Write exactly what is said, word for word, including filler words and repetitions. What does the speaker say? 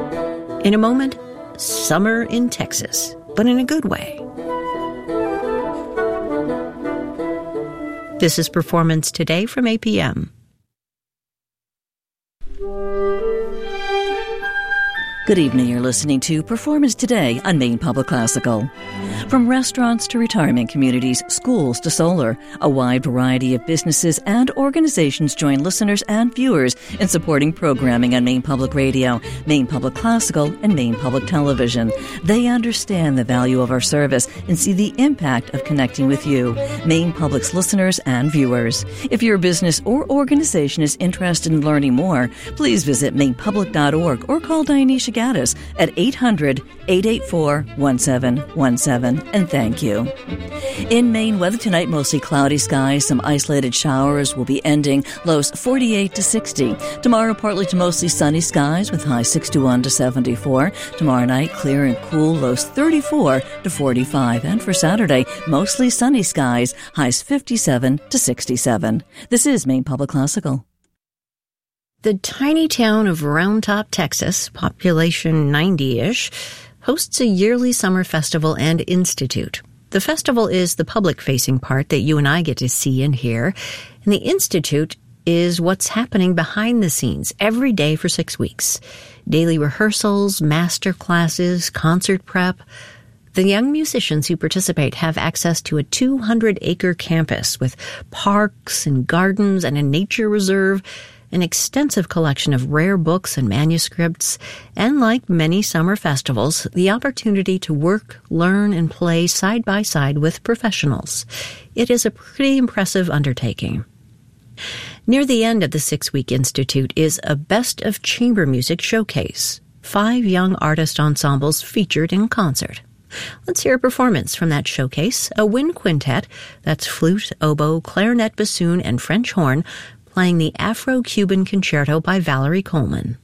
In a moment, summer in Texas, but in a good way. This is Performance Today from A P M. Good evening. You're listening to Performance Today on Maine Public Classical. From restaurants to retirement communities, schools to solar, a wide variety of businesses and organizations join listeners and viewers in supporting programming on Maine Public Radio, Maine Public Classical, and Maine Public Television. They understand the value of our service and see the impact of connecting with you, Maine Public's listeners and viewers. If your business or organization is interested in learning more, please visit maine public dot org or call Dionysia Gaddis at eight hundred, eight eight four, one seven one seven, and thank you. In Maine, weather tonight, mostly cloudy skies. Some isolated showers will be ending, lows forty-eight to sixty. Tomorrow, partly to mostly sunny skies with highs sixty-one to seventy-four. Tomorrow night, clear and cool, lows thirty-four to forty-five. And for Saturday, mostly sunny skies, highs fifty-seven to sixty-seven. This is Maine Public Classical. The tiny town of Round Top, Texas, population ninety-ish, hosts a yearly summer festival and institute. The festival is the public-facing part that you and I get to see and hear, and the institute is what's happening behind the scenes every day for six weeks. Daily rehearsals, master classes, concert prep. The young musicians who participate have access to a two hundred acre campus with parks and gardens and a nature reserve, an extensive collection of rare books and manuscripts, and like many summer festivals, the opportunity to work, learn, and play side by side with professionals. It is a pretty impressive undertaking. Near the end of the six-week institute is a Best of Chamber Music showcase. Five young artist ensembles featured in concert. Let's hear a performance from that showcase, a wind quintet, that's flute, oboe, clarinet, bassoon, and French horn, playing the Afro-Cuban Concerto by Valerie Coleman.